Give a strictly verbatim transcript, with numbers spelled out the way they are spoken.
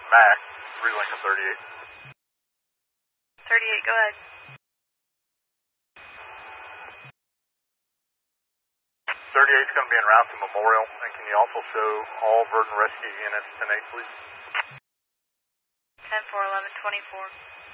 Mac, three Lincoln thirty-eight. thirty-eight, go ahead. thirty-eight is going to be en route to Memorial, and can you also show all Verdant Rescue units ten eight, please? ten four, eleven twenty-four.